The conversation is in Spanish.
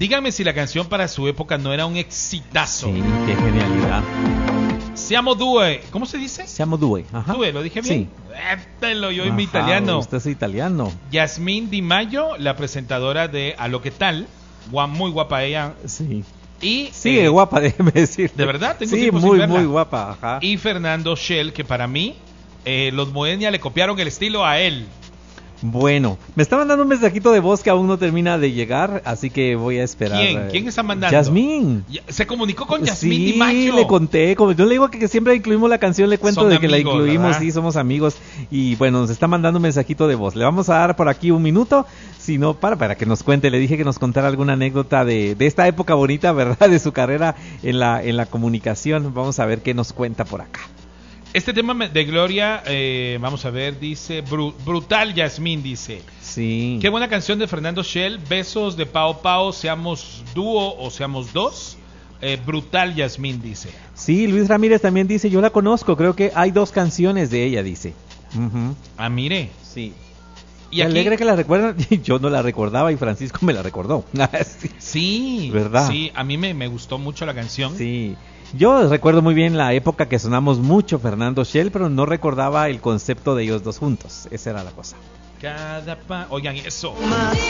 Díganme si la canción para su época no era un exitazo. Sí, qué genialidad. Siamo due. ¿Cómo se dice? Siamo due. Ajá. Due, ¿lo dije bien? Sí. Ételo, yo y mi italiano. Usted es italiano. Yasmín Di Mayo, la presentadora de A lo que tal. Muy guapa ella. Sí. Y sigue guapa, déjeme decir. ¿De verdad? Tengo sí, tiempo muy, sin verla. muy guapa. Ajá. Y Fernando Shell, que para mí, los Moenia le copiaron el estilo a él. Bueno, me está mandando un mensajito de voz que aún no termina de llegar, así que voy a esperar. ¿Quién? ¿Quién está mandando? Yasmín. Se comunicó con Yasmín Sí, Di Mayo. le conté, como yo le digo que siempre incluimos la canción, le cuento Son de que la amigos, incluimos, ¿verdad? sí, somos amigos. Y bueno, nos está mandando un mensajito de voz. Le vamos a dar por aquí un minuto, si no, para que nos cuente. Le dije que nos contara alguna anécdota de esta época bonita, ¿verdad? De su carrera en la comunicación. Vamos a ver qué nos cuenta por acá. Este tema de Gloria, vamos a ver, dice, brutal Yasmín, dice. Sí. Qué buena canción de Fernando Shell, besos de Pao Pao, seamos dúo o seamos dos. Brutal Yasmín, dice. Sí, Luis Ramírez también dice, yo la conozco, creo que hay 2 canciones de ella, dice. Uh-huh. Ah, mire. Sí. Y aquí... alegre que la recuerdan, yo no la recordaba y Francisco me la recordó. Sí, ¿verdad? Sí, a mí me gustó mucho la canción. Sí. Yo recuerdo muy bien la época que sonamos mucho Fernando Shell, pero no recordaba el concepto de ellos dos juntos. Esa era la cosa. Oigan eso.